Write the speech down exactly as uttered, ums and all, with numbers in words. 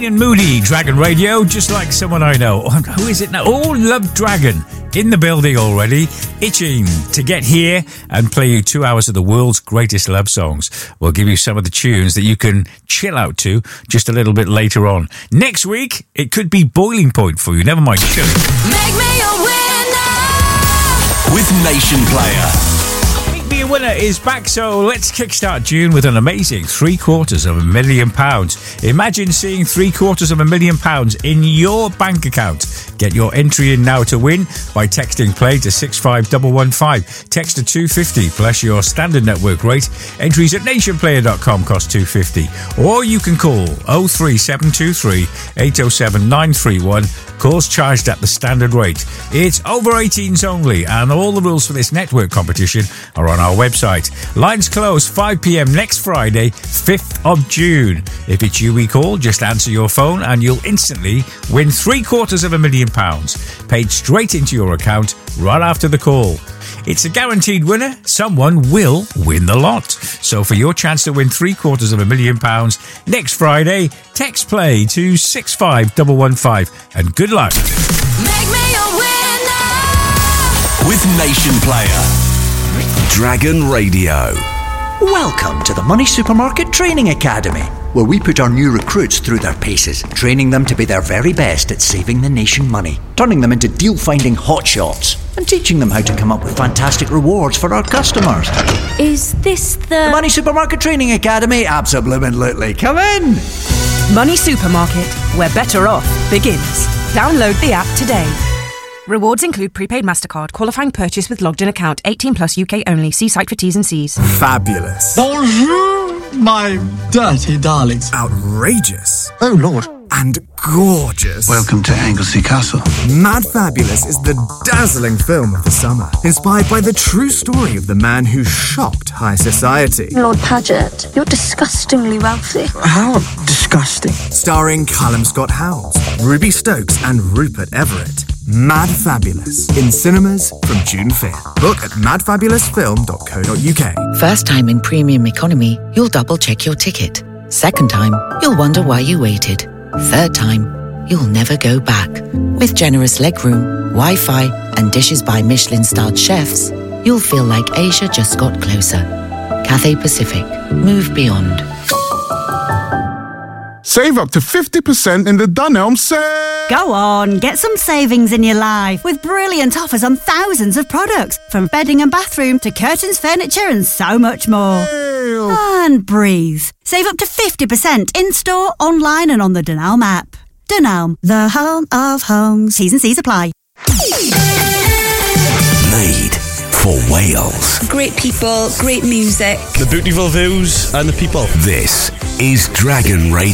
and Moody, Dragon Radio, just like someone I know. Who is it now? Oh, Love Dragon. In the building already, itching to get here and play you two hours of the world's greatest love songs. We'll give you some of the tunes that you can chill out to just a little bit later on. Next week, it could be boiling point for you. Never mind. Make me a winner with Nation Player. Be a Winner is back, so let's kickstart June with an amazing three quarters of a million pounds. Imagine seeing three quarters of a million pounds in your bank account. Get your entry in now to win by texting play to six five one one five. Text to two fifty plus your standard network rate. Entries at nationplayer dot com cost two fifty. Or you can call oh three seven two three eight oh seven nine three one. Calls charged at the standard rate. It's over eighteens only, and all the rules for this network competition are on our website. Lines close five p.m. next Friday, fifth of June. If it's you we call, just answer your phone and you'll instantly win three quarters of a million pounds paid straight into your account right after the call. It's a guaranteed winner. Someone will win the lot. So for your chance to win three quarters of a million pounds next Friday, text play to six five one one five and good luck. Make me a winner with Nation Player. Dragon Radio. Welcome to the Money Supermarket Training Academy, where we put our new recruits through their paces, training them to be their very best at saving the nation money, turning them into deal-finding hotshots, and teaching them how to come up with fantastic rewards for our customers. Is this the... The Money Supermarket Training Academy? Absolutely. Come in! Money Supermarket, where better off begins. Download the app today. Rewards include prepaid MasterCard, qualifying purchase with logged in account, eighteen plus U K only. See site for T's and C's. Fabulous. Bonjour, my dirty darlings. Outrageous. Oh, Lord. And gorgeous. Welcome to Anglesey Castle. Mad Fabulous is the dazzling film of the summer, inspired by the true story of the man who shocked high society. Lord Paget, you're disgustingly wealthy. How disgusting. Starring Callum Scott Howells, Ruby Stokes and Rupert Everett. Mad Fabulous, in cinemas from June fifth. Book at mad fabulous film dot co dot uk. First time in premium economy, you'll double check your ticket. Second time, you'll wonder why you waited. Third time, you'll never go back. With generous legroom, Wi-Fi and dishes by Michelin-starred chefs, you'll feel like Asia just got closer. Cathay Pacific. Move beyond. Save up to fifty percent in the Dunelm sale! Go on, get some savings in your life with brilliant offers on thousands of products, from bedding and bathroom to curtains, furniture and so much more. Ew. And breathe. Save up to fifty percent in-store, online and on the Dunelm app. Dunelm, the home of homes. T's and C's apply. Made for Wales. Great people, great music. The beautiful views and the people. This is Dragon Radio.